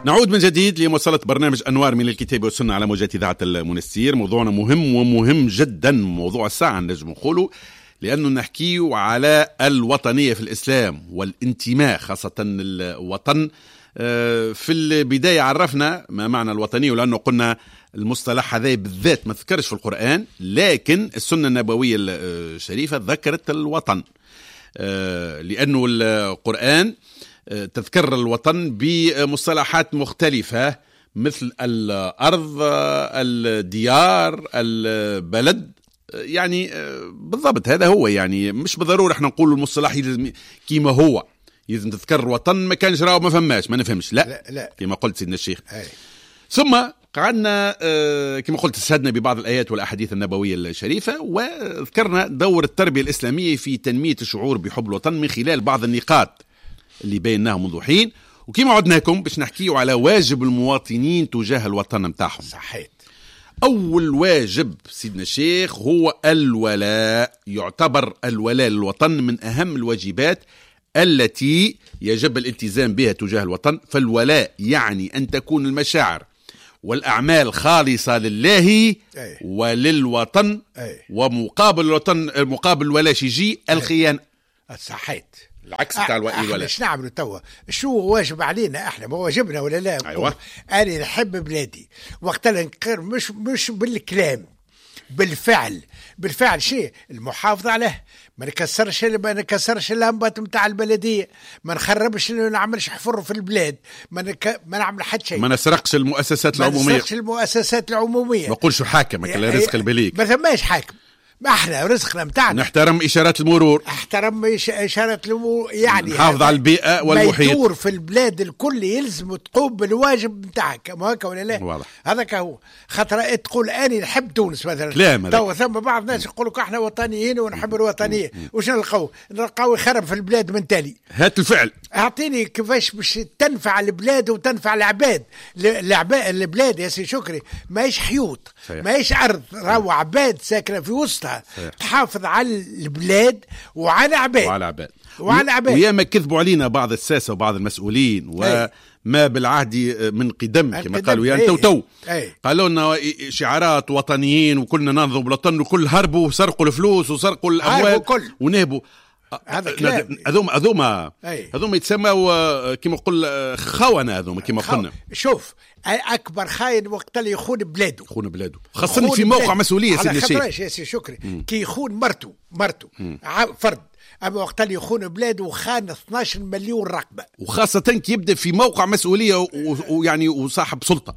نعود من جديد لمواصلة برنامج أنوار من الكتاب والسنة على موجات إذاعة المنستير. موضوعنا مهم ومهم جدا، موضوع الساعة نجم نقوله، لأنه نحكيه على الوطنية في الإسلام والانتماء، خاصة الوطن. في البداية عرفنا ما معنى الوطنية، ولأنه قلنا المصطلح هذا بالذات ما ذكرش في القرآن، لكن السنة النبوية الشريفة ذكرت الوطن، لأنه القرآن تذكر الوطن بمصطلحات مختلفة مثل الأرض، الديار، البلد. يعني بالضبط هذا هو، يعني مش بالضرورة احنا نقول المصطلح كيما هو لازم تذكر الوطن، ما كانش راهو ما فهماش ما نفهمش، لا كما قلت سيدنا الشيخ. ثم قعدنا كما قلت استشهدنا ببعض الآيات والأحاديث النبوية الشريفة، وذكرنا دور التربية الإسلامية في تنمية الشعور بحب الوطن من خلال بعض النقاط اللي بيناها منذ حين. وكما عدناكم باش نحكيوا على واجب المواطنين تجاه الوطن متاعهم. صحيح. أول واجب سيدنا الشيخ هو الولاء. يعتبر الولاء للوطن من أهم الواجبات التي يجب الالتزام بها تجاه الوطن. فالولاء يعني أن تكون المشاعر والأعمال خالصة لله وللوطن، ومقابل الوطن مقابل الولاء يجي الخيانة. صحيح. العكس تاع الولاء. ايش نعملوا توا؟ شو واجب علينا احنا؟ ما واجبنا ولا لا؟ أيوة. انا نحب بلادي وقت نقر، مش بالكلام، بالفعل شيء المحافظة عليه. ما نكسرش اللمبات نتاع البلدية، ما نخربش، ما نعملش حفر في البلاد، ما نعمل حد شيء، ما نسرقش المؤسسات العمومية، ما نقولش حاكم كلا رزق البليك، ما ثماش حاكم، احنا رزقنا متاعنا. نحترم إشارات المرور، يعني نحافظ على البيئة والمحيط. ما يدور في البلاد الكل يلزم تقوم بالواجب متاعك، ما هكا ولا لا؟ واضح. هذاك هو. خاطر تقول أنا نحب تونس مثلا، تو ثم بعض الناس يقولوا احنا وطنيين ونحب الوطنية، وش نلقاو يخرب في البلاد من تالي. هات الفعل، اعطيني كيفاش باش تنفع البلاد وتنفع العباد. البلاد يا سي شكري ماهيش حيوط، ماهيش ارض، راهو عباد ساكنه في وسطها. تحافظ على البلاد وعلى عباد وياما كذبوا علينا بعض الساسة وبعض المسؤولين وما بالعهد من قدم كما قالوا يعني تو قالوا لنا شعارات وطنيين وكلنا ننظر بالوطن، وكل هربوا وسرقوا الفلوس وسرقوا الأموال ونهبوا. هذوما يتسموا كما قل خونة، هذوما كما قلنا. شوف أكبر خاين وقت اللي يخون بلاده، خاصة في موقع مسؤولية سيدنا الشيخ. يا سي شكري كي يخون مرته فرد، أما وقت اللي يخون بلاده وخان 12 مليون رقبة، وخاصة كي يبدأ في موقع مسؤولية ويعني وصاحب سلطة،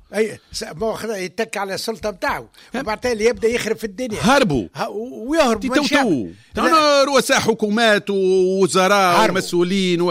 يتك على السلطة بتاعه، وبعدين يبدأ يخرب في الدنيا. هربوا ويهربوا أنا رؤساء حكومات ووزراء ومسؤولين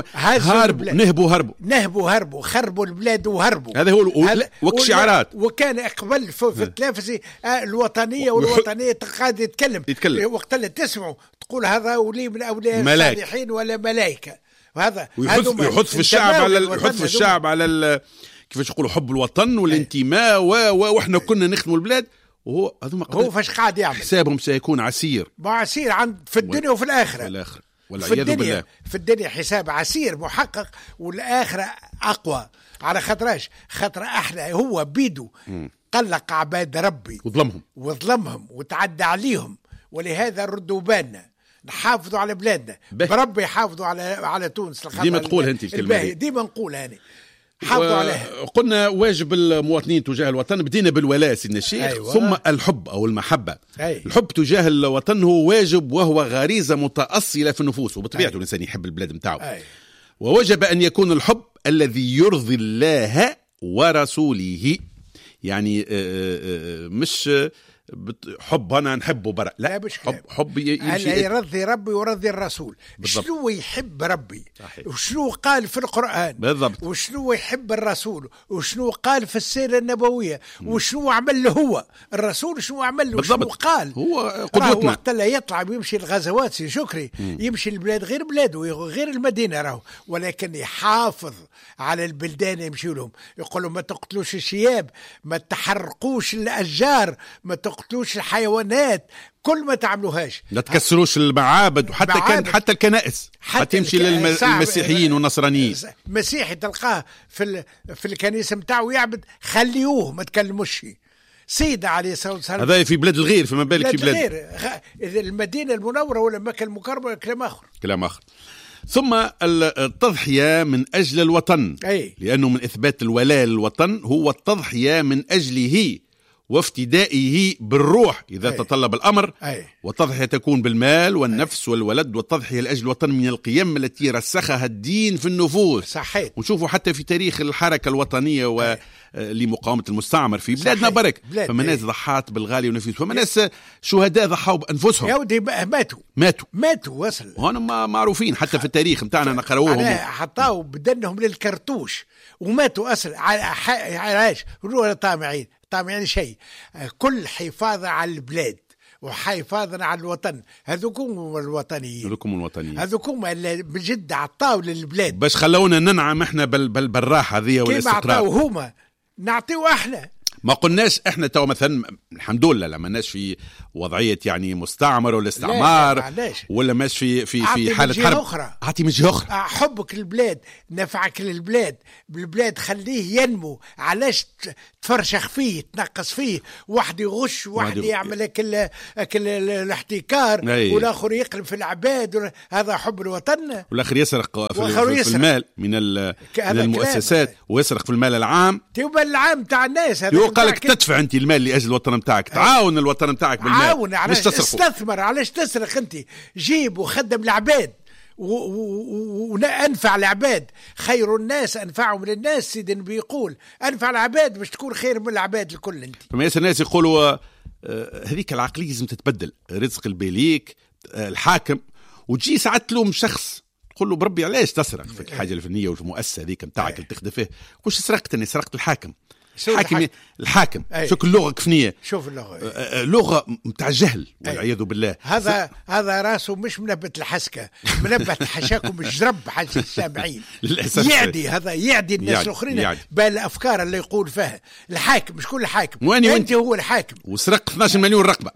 نهبوا هربوا خربوا البلاد وهربوا. هذا هو وكشعارات. وكان قبل في التلفزي الوطنية قاعد يتكلم وقت اللي تسمعوا تقول هذا ولي من أولياء الصالحين ولا ملايكة، وهذا يحث في الشعب على كيفاش يقولوا حب الوطن والانتماء واحنا كنا نخدموا البلاد. هو فاش قاعد يعمل حسابهم سيكون عسير في الدنيا وفي الآخرة. والعياذ بالله. في الدنيا حساب عسير محقق، والآخرة أقوى. على خاطر احنا هو بيدو قلق عباد ربي وظلمهم وتعدى عليهم، ولهذا ردوا بالنا نحافظوا على بلادنا بربي، يحافظوا على تونس. ديما تقول انت الكلمه ديما نقول هاني حافظوا عليها. قلنا واجب المواطنين تجاه الوطن، بدينا بالولاء سيدنا الشيخ. ثم الحب او المحبه. الحب تجاه الوطن هو واجب، وهو غريزه متاصله في النفوس، وبطبيعته الانسان يحب البلاد نتاعو. ووجب ان يكون الحب الذي يرضي الله ورسوله. يعني مش حب انا نحبه برا، لا مش حب يرضي ربي ويرضي الرسول. شنو يحب ربي وشنو قال في القرآن بالضبط، وشنو يحب الرسول وشنو قال في السيرة النبوية وشنو عمل له هو الرسول، شنو عمل له وشنو قال. هو قدوتنا. وقت لا يطلع ويمشي الغزوات سي شكري يمشي البلاد غير بلاده غير المدينة راهو، ولكن يحافظ على البلدان يمشي لهم. يقولوا ما تقتلوش الشياب، ما تحرقوش الأشجار، ما تقتلوش الحيوانات، كل ما تعملوهاش، لا تكسروش المعابد، وحتى كان حتى الكنائس حتى يمشي للمسيحيين والنصرانيين. مسيحي تلقاه في الكنيسة متاعه يعبد، خليوه ما تكلموش. سيدنا عليه الصلاة والسلام هذا في بلاد الغير، فما بالك في بلاد المدينة المنورة ولا مكة المكرمة كلام آخر. ثم التضحية من أجل الوطن، لأنه من إثبات الولاء للوطن هو التضحية من أجله وافتدائه بالروح إذا تطلب الأمر. والتضحية تكون بالمال والنفس والولد، والتضحية لأجل الوطن من القيم التي رسخها الدين في النفوس. صحيح. ونشوفوا حتى في تاريخ الحركة الوطنية لمقاومة المستعمر في بلادنا برك، فما ناس ضحات بالغالي ونفيس، فما ناس شهداء ضحوا بأنفسهم. يا ودي ماتوا وصل، وهم معروفين حتى في التاريخ متاعنا نقروهم، حطاوا بدنهم للكرتوش وماتوا أصل علاش روح طامعين شيء. كل حفاظ على البلاد وحفاظنا على الوطن، هذوكم الوطنيين، هذوكم اللي بجد عطاو للبلاد باش خلونا ننعم احنا بالراحه هذه والاستقرار. كيف عطاو هما نعطيو احنا، ما قلناش احنا تو مثلا الحمد لله لما ناش في وضعيه يعني مستعمر ولا استعمار، ولا ماش في حاله حرب اخرى. اعطي من جهه اخرى. حبك للبلاد، نفعك للبلاد، بالبلاد خليه ينمو. علاش تفرشخ فيه تنقص فيه، واحد يغش، واحد يعمل اكل الاحتكار، والاخر يقلب في العباد، هذا حب الوطن. والاخر يسرق في المال من المؤسسات، ويسرق في المال العام، تبقى العام تاع الناس. قال لك تدفع انت المال لاجل الوطن نتاعك، تعاون الوطن نتاعك بالمال، عاون. علاش تستثمر؟ علاش تسرق؟ انت جيب وخدم العباد وانفع العباد. خير الناس انفعهم للناس، سيدنا النبي يقول انفع العباد باش تكون خير من العباد الكل. انت فما ياسر الناس يقولوا هذيك العقليه لازم تتبدل، رزق البيليك الحاكم، وتجي ساعات تلوم شخص تقول له بربي علاش تسرق في الحاجه الفنيه والمؤسسه هذيك نتاعك اللي تخدم فيه، قولش سرقت، اني سرقت الحاكم. الحاكم شوف اللغه كفنيه، شوف اللغه لغه نتاع الجهل والعياذ بالله. هذا راسه مش منبه الحسكه، منبه حشاكم الجرب حاج السامعين. يعدي الناس الاخرين بالافكار اللي يقول فيها. الحاكم مش كل الحاكم، انت هو الحاكم. وسرق 12 مليون رقبه،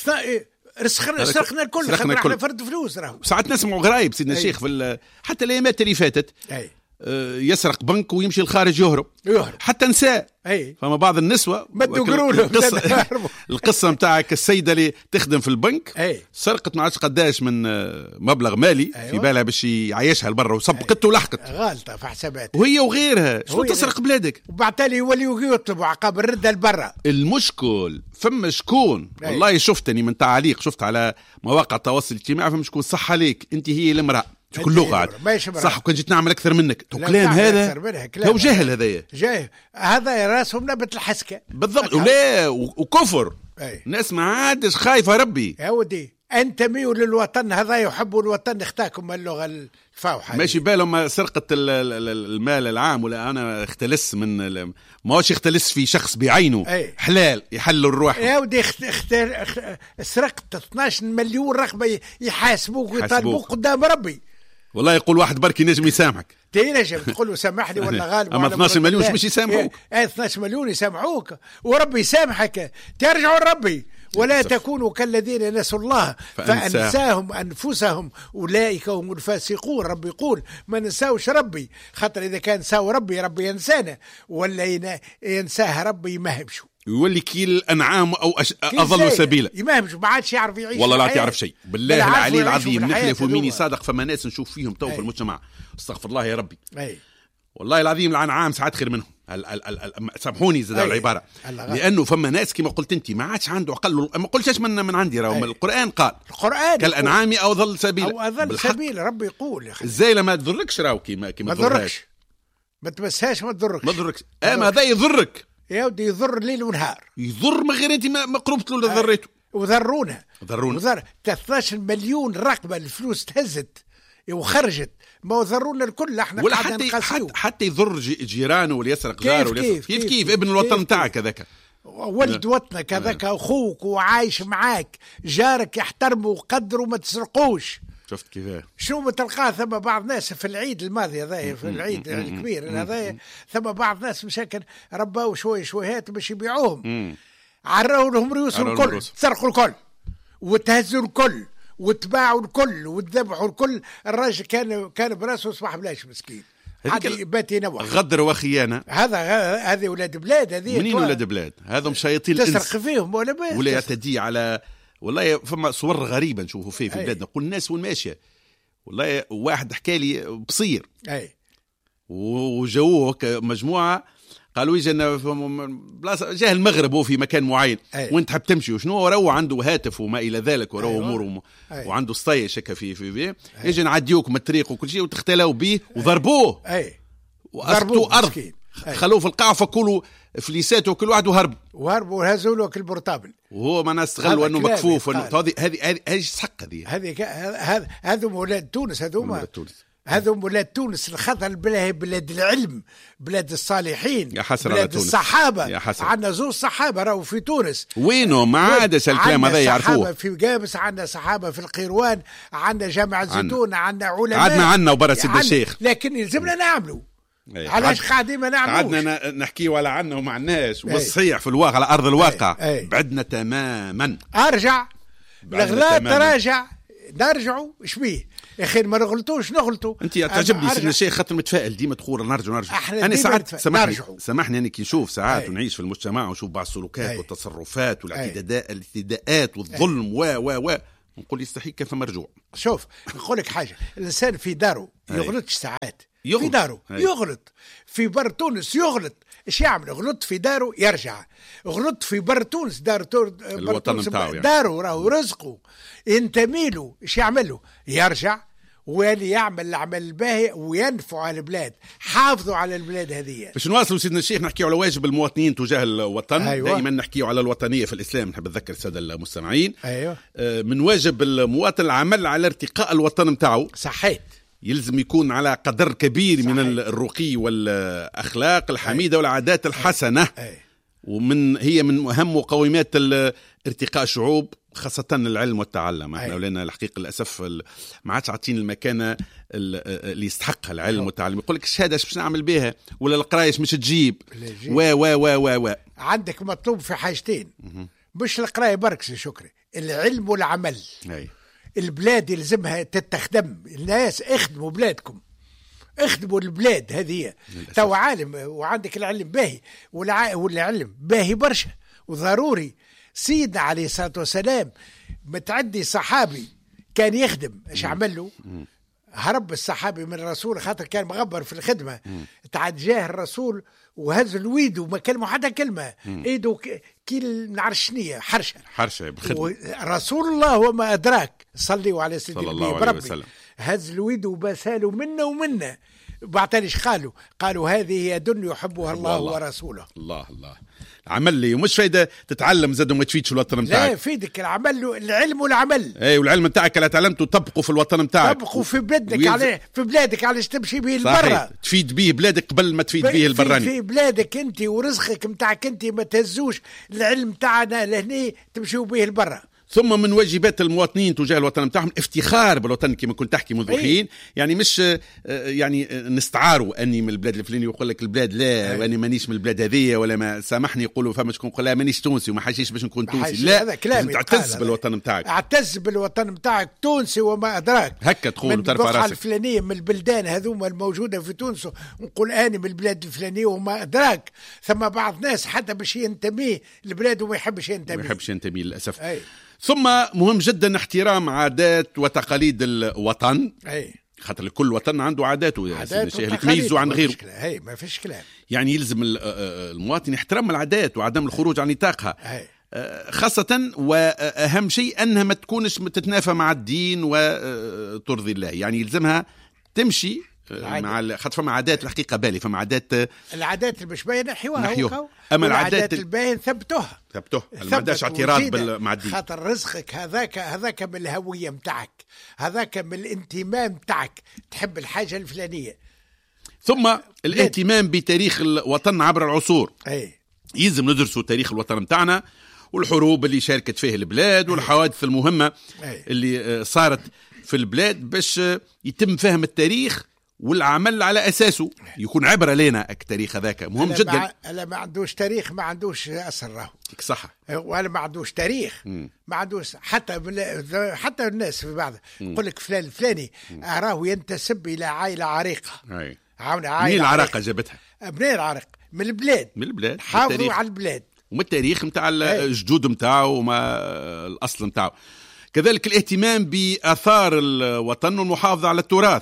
سرقنا الكل، احنا فرد فلوس. راهو ساعات نسمعوا غرايب سيدنا الشيخ حتى الايامات اللي فاتت يسرق بنك ويمشي الخارج يهرب. حتى نساء، فما بعض النسوة القصة متاعك السيدة اللي تخدم في البنك سرقت ما عادش قداش من مبلغ مالي في بالها باش يعيشها لبرا، وسبقته ولحقت غالطة في حسابات، وهي وغيرها. شو تسرق بلادك؟ وبعتالي يوليوا يطلبوا عقاب الردة لبرا. المشكل فما شكون والله شفتني من تعليق شفت على مواقع التواصل الاجتماعي، فما شكون صح عليك انت هي المرأة كل لغة صح، وكان جيت نعمل أكثر منك. كلام هذا هو جهل، هذا راسهم نبت الحسكة بالضبط، ولا وكفر. الناس ما عادش خايفة ربي. يا ودي انتميوا للوطن، هذا يحبوا الوطن، اختاكم اللغة الفاوحة. ماشي بالهم سرقة المال العام، ولا أنا اختلس من ما هوش يختلس في شخص بعينه. حلال يحلوا الروح. يا ودي سرقت 12 مليون رقبة، يحاسبوك ويطالبوك قدام ربي. والله يقول واحد بركي نجم يسامحك، تنجم تقول له سامحني ولا غالب. اما 12 مليون مش يسامحوك. 12 مليون يسامحوك وربي يسامحك، ترجعوا لربي. ولا تكونوا كالذين نسوا الله فأنساهم أنفسهم أولئك هم الفاسقون. ربي يقول ما نساوش ربي، خاطر إذا كان نساو ربي ينسانا، ولا ينساه ربي يمهمشوا، يولي كيل الأنعام أو أضل سبيلا، يمهمش ما عادش يعرف يعيش. والله لا تعرف شيء بالله العلي العظيم. نحلف وميني صادق، فما ناس نشوف فيهم تو في المجتمع استغفر الله يا ربي. والله العظيم الأنعام ساعات خير منهم. سامحوني زاد العبارة، لأنه فما ناس كما قلت أنت ما عادش عنده أقل. ما قلتش من عندي، راهم القرآن قال كالأنعام أو ضل سبيلا، أو أضل سبيلا. ربي يقول إزاي لما تضركش، راهو كيما ما تضركش، ما تمسهاش، ما تضركش. أما هذا يضرك يا ودي، يضر ليل ونهار، يضر من غير أنت ما قربت له ضريته. وضرونا 13 مليون رقبة الفلوس تهزت وخرجت، ما ضرونا الكل. احنا ولا حتى يضر جيرانه ولا يسرق جاره كيف ابن الوطن نتاعك هذاك، ولد وطنك هذاك، اخوك وعايش معاك، جارك يحترمه وقدره وما تسرقوش. شفت كيف شنو تلقاه ثم بعض ناس في العيد الماضي هذا، في العيد الكبير هذا، ثم بعض ناس مشاكل رباو شويهات باش يبيعوهم. عروا لهم رؤوسهم الكل، سرقوا الكل وتهزوا الكل وتباعوا الكل وتذبحوا الكل. الراجل كان براسه صباح بلاش مسكين، بات ينوح. غدر وخيانه. هذه ولاد بلاد. هذه منين ولاد بلاد؟ هذم شياطين الانس تسرق فيهم ولا يعتدي على. والله فما صور غريبه نشوفوا في بلادنا. نقول الناس وين ماشيه. والله واحد حكى لي بصير وجوه مجموعه قالوا يجينا بلاصه جاه المغرب هو في مكان معين وانت حاب تمشي وشنو وراو عنده هاتف وما الى ذلك وراو امور وعنده سطايه شكا في يجي نعديوك من الطريق وكل شيء وتختلوا به وضربوه واسقطوا ارض خلوه في القاع فكلوا فليساته وكل واحد وهربوا وهزوا له البورتابل وهو ما استغلوا انه مكفوف. هذه سحق هذو ولاد تونس. هذوم ولاد تونس الخطر بلاد العلم، بلاد الصالحين، بلاد الصحابة. عندنا زوج صحابة راهو في تونس. وينه ما عادش الكلام هذا يعرفوه. في قابس، عندنا صحابة في القيروان، عندنا جامعة زيتون، عندنا علماء. عندنا وبرا سيد الشيخ. لكن يلزمنا نعملوا. علاش قاعدين ما نعملوش؟ قعدنا نحكيوا على عنا ومع الناس والصحيح في الواقع على أرض الواقع بعدنا تماما. أرجع الأغلاط تراجع نرجعوا إيش بيه يا اخي ما نغلطوش نغلطوا. انت تعجبني سيدنا الشيخ خاطر متفائل ديما تقول نرجع. انا ساعات سامحني انا كي نشوف ساعات ونعيش في المجتمع ونشوف بعض السلوكات والتصرفات والاعتداءات والظلم و نقول يستحيل كيف مرجوع. شوف نقول لك حاجه، الانسان في داره يغلطش ساعات في داره يغلط، في بر تونس يغلط. ايش يعمل؟ غلط في داره يرجع، غلط في بر تونس الوطن نتاعو يعني. داره راهو رزقه ينتمي له. ايش يعمل له؟ يرجع واللي يعمل العمل الباهي وينفع على البلاد. حافظوا على البلاد هذه. باش نواصلوا سيدنا الشيخ نحكيوا على واجب المواطنين تجاه الوطن. دائما نحكيوا على الوطنية في الإسلام. نحب نذكر السادة المستمعين من واجب المواطن العمل على ارتقاء الوطن نتاعو. صحيت. يلزم يكون على قدر كبير من الرقي والأخلاق الحميدة والعادات الحسنة. هي من أهم مقومات ارتقاء الشعوب، خاصة العلم والتعلم. احنا ولينا الحقيقة للأسف ما عادش عاطين المكانة اللي يستحقها العلم والتعلم. يقول لك الشهادة باش نعمل بها ولا القرايش مش تجيب و عندك مطلوب في حاجتين، مش القراية برك شكري، العلم والعمل. البلاد يلزمها تستخدم الناس. اخدموا بلادكم، اخدموا البلاد هذه. تو عالم وعندك العلم باهي والعلم باهي برشا وضروري. سيدنا عليه الصلاة والسلام متعدي صحابي كان يخدم. ايش عمل له؟ هرب الصحابي من الرسول خاطر كان مغبر في الخدمة. تعد جاه الرسول وهز الويد وما كلمه حتى كلمة. ايده كي نعرف شنية حرشة بالخدمة. رسول الله وما أدراك صلوا على سيدنا صلى الله عليه وسلم. هز الويد وبساله منا بعتليش قالوا هذه هي دنيا يحبها الله ورسوله. الله عمل لي ومش فايدة تتعلم زاد وما تفيدش الوطن نتاعك. لا يفيدك العمل، العلم والعمل. والعلم نتاعك اللي تعلمته طبقه في الوطن نتاعك، طبقه في بلادك في بلادك علاش تمشي به البرة. تفيد به بلادك قبل ما تفيد به البراني. في بلادك انت ورزقك نتاعك انت ما تهزوش العلم تاعنا لهني تمشيوا به البرة. ثم من واجبات المواطنين تجاه الوطن نتاعهم افتخار بالوطن كما كنت تحكي منذ حين. يعني مش يعني نستعاروا اني من البلاد الفلاني ويقول لك البلاد لا واني مانيش من البلاد هذه ولا ما سامحني يقولوا فما شكون يقول لا مانيش تونسي وما حاجيش باش نكون تونسي. لا تعتز بالوطن نتاعك، اعتز بالوطن نتاعك تونسي وما ادراك. هكا تقول وترفع راسك. الفلانيه من البلدان هذوما الموجوده في تونس ونقول اني من البلاد الفلانيه وما ادراك. ثم بعض ناس حتى باش ينتمي البلاد وما يحبش ينتمي للاسف. ثم مهم جدا احترام عادات وتقاليد الوطن. خاطر كل وطن عنده عاداته اللي تميزه عن غيره. ما فيش كلام. يعني يلزم المواطن يحترم العادات وعدم الخروج عن نطاقها. خاصة وأهم شيء أنها ما تكونش تتنافى مع الدين وترضي الله. يعني يلزمها تمشي مع خاطر فما عادات الحقيقة بالي فما عادات العادات اللي مش باينة نحيوها. أما العادات الباين ثبتوها ما عندهاش اعتراض مع الدين. خاطر رزقك هذاك من الهوية متاعك، هذاك من الانتماء متاعك، تحب الحاجة الفلانية. ثم الاهتمام بتاريخ الوطن عبر العصور. يلزم ندرسوا تاريخ الوطن متاعنا والحروب اللي شاركت فيه البلاد والحوادث المهمة اللي صارت في البلاد باش يتم فهم التاريخ والعمل على أساسه يكون عبرة لنا. التاريخ هذاك مهم جدا. ألا ما عندوش تاريخ ما عندوش أثر راهو. صح. وأنا ما عندوش تاريخ ما عندوش حتى الناس في بعض يقول لك فلان الفلاني راهو ينتسب إلى عائلة عريقة. منين العراقة جابتها؟ منين العراق؟ من البلاد. حافظوا على البلاد ومن التاريخ متاع الجدود متاعه وما الأصل متاعه. كذلك الاهتمام بآثار الوطن والمحافظة على التراث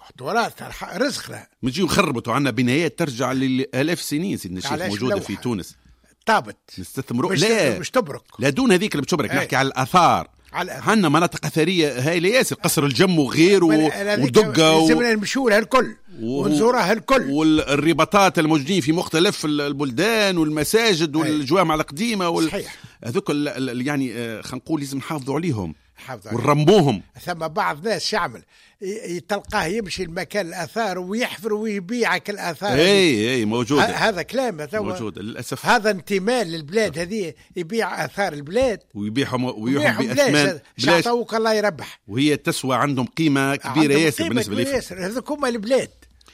رزقنا. نجي نخربطوا عنا بنايات ترجع لآلاف سنين سيدنا الشيخ موجودة في تونس طابت نستثمروا مش تبرك. لا دون هذيك اللي بتبرك. نحكي على الآثار. عندنا مناطق أثرية هايلة ياسر، قصر الجم وغيره ودقة لازمنا نمشوا لها الكل ونزورها الكل، والرباطات الموجودين في مختلف البلدان والمساجد والجوامع القديمة صحيح. هذوك يعني خلينا نقول لازم نحافظوا عليهم ونرموهم. ثم بعض ناس يعمل تلقاه يمشي المكان الآثار ويحفر ويبيعك الآثار. اي موجود. هذا كلام موجود للأسف. هذا انتماء للبلاد هذه، يبيع آثار البلاد ويبيعهم بأثمان بلاش شعطوك الله يربح، وهي تسوى عندهم قيمة كبيرة ياسر بالنسبة لي. هذوك هما البلاد.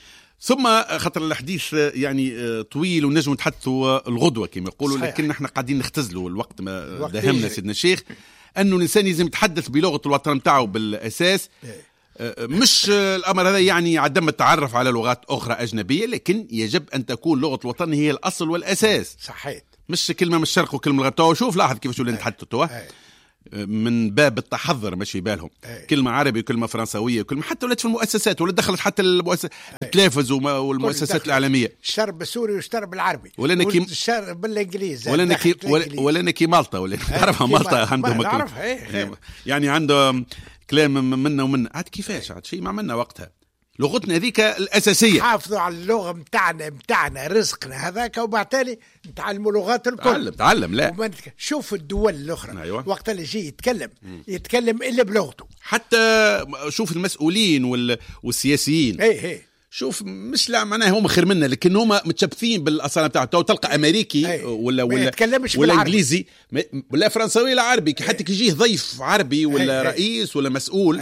ثم خطر الحديث يعني طويل ونجم نتحدثوا الغدوة كما يقولوا، لكن احنا قاعدين نختزلوا الوقت ما دهمنا سيدنا الشيخ أنه الإنسان لازم يتحدث بلغة الوطن متاعه بالأساس. مش الأمر هذا يعني عدم التعرف على لغات أخرى أجنبية، لكن يجب أن تكون لغة الوطن هي الأصل والأساس. صحيح. مش كلمة من الشرق وكلمة من الغرب. شوف لاحظ كيف شو اللي نتحدثوا من باب التحضر ماشي بالهم. كلمة عربي وكلمة فرنسوية وكلمة حتى ولات في المؤسسات ولا دخلت حتى التلافز والمؤسسات الإعلامية. الشرب السوري والشرب بالعربي والشرب بالإنجليزي ولا كي مالطا ولا تعرفها مالطا عندهم يعني عندهم كلام منا ومنا. عاد كيفاش عاد شيء ما عملنا وقتها. لغتنا هذيك الأساسية. حافظوا على اللغة متاعنا رزقنا هذاك، وبعتالي نتعلموا لغات الكل. تعلم لا. شوف الدول الأخرى وقت اللي يجي يتكلم إلا بلغته. حتى شوف المسؤولين والسياسيين. شوف مش لا معناه هم خير منا، لكن هم متشبثين بالاصاله بتاعته. تلقى امريكي ولا انجليزي ولا فرنساوي ولا عربي، حتى كي يجيه ضيف عربي ولا رئيس ولا مسؤول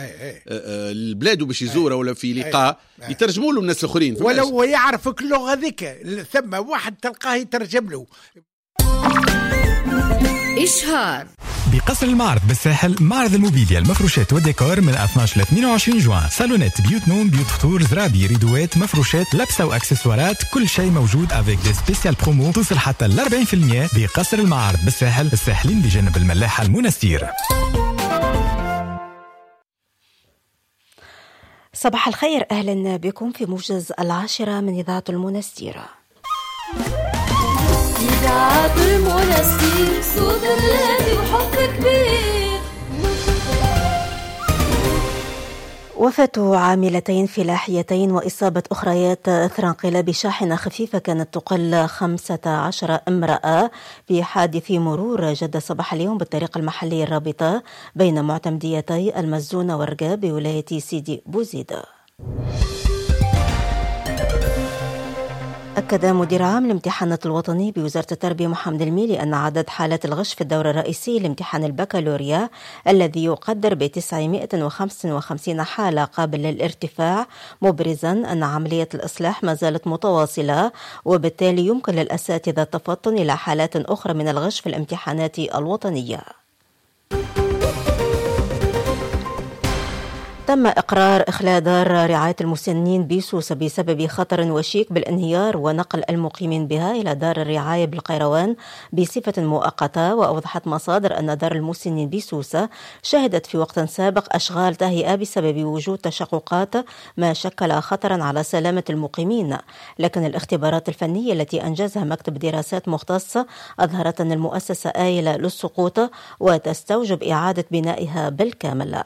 البلاد باش يزوره ولا في لقاء يترجموا له الناس الاخرين، ولو هو يعرفك اللغه ذيك ثم واحد تلقاه يترجم له. إشهار بقصر المعرض بالساحل، معرض الموبيليا المفروشات والديكور من 12 ل 22 جوان. صالونات، بيوت نوم، بيوت فطور، زرابي، ريدوات، مفروشات، لبسة وأكسسوارات، كل شيء موجود افيك دي سبيسيال برومو توصل حتى ل 40% بقصر المعرض بالساحل، الساحلين بجانب الملاحة المنستير. صباح الخير، أهلا بكم في موجز 10 من إذاعة المنستير. إذاعة المنستير صوت الهادي وحب كبير. وفاة عاملتين فلاحيتين وإصابة أخريات أثر انقلاب شاحنة خفيفة كانت تقل 15 امرأة في حادث مرور جدة صباح اليوم بالطريق المحلي الرابطة بين معتمديتي المزونة والرقاب بولاية سيدي بوزيد. أكد مدير عام الامتحانات الوطني بوزارة التربية محمد الميلي أن عدد حالات الغش في الدور الرئيسي لامتحان البكالوريا الذي يقدر ب 955 حالة قابل للارتفاع، مبرزا أن عملية الإصلاح ما زالت متواصلة، وبالتالي يمكن للأساتذة التفطن إلى حالات أخرى من الغش في الامتحانات الوطنية. تم إقرار إخلاء دار رعاية المسنين بسوسة بسبب خطر وشيك بالانهيار ونقل المقيمين بها إلى دار الرعاية بالقيروان بصفة مؤقتة. وأوضحت مصادر أن دار المسنين بسوسة شهدت في وقت سابق أشغال تهيئة بسبب وجود تشققات ما شكل خطرا على سلامة المقيمين، لكن الاختبارات الفنية التي أنجزها مكتب دراسات مختص أظهرت أن المؤسسة آيلة للسقوط وتستوجب إعادة بنائها بالكامل.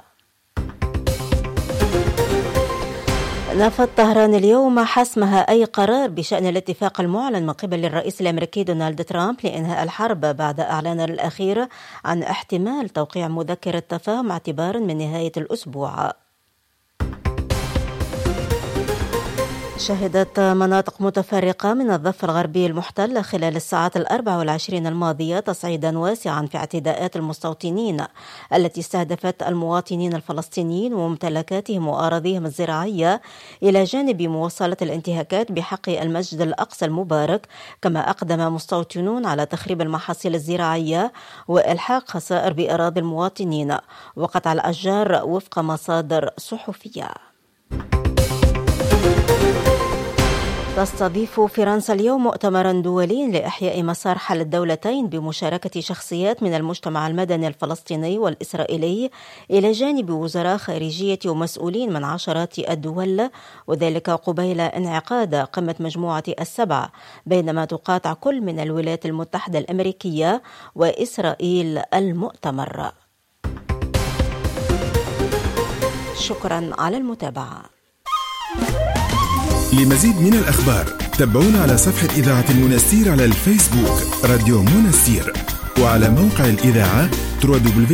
نفت طهران اليوم حسمها أي قرار بشأن الاتفاق المعلن من قبل الرئيس الأمريكي دونالد ترامب لإنهاء الحرب بعد إعلان الأخير عن احتمال توقيع مذكرة تفاهم اعتبارا من نهاية الأسبوع. شهدت مناطق متفرقة من الضفة الغربي المحتل خلال الساعات 24 الماضية تصعيدا واسعا في اعتداءات المستوطنين التي استهدفت المواطنين الفلسطينيين وممتلكاتهم وأراضيهم الزراعية، إلى جانب مواصلة الانتهاكات بحق المسجد الأقصى المبارك. كما أقدم مستوطنون على تخريب المحاصيل الزراعية وإلحاق خسائر بأراضي المواطنين وقطع الأشجار وفق مصادر صحفية. تستضيف فرنسا اليوم مؤتمرا دوليا لإحياء مسار حل الدولتين بمشاركة شخصيات من المجتمع المدني الفلسطيني والإسرائيلي إلى جانب وزراء خارجية ومسؤولين من عشرات الدول، وذلك قبيل انعقاد قمة مجموعة السبع، بينما تقاطع كل من الولايات المتحدة الأمريكية وإسرائيل المؤتمر. شكرا على المتابعة. لمزيد من الأخبار تابعونا على صفحة إذاعة المنستير على الفيسبوك راديو منستير، وعلى موقع الإذاعة www.radiomunastir.com.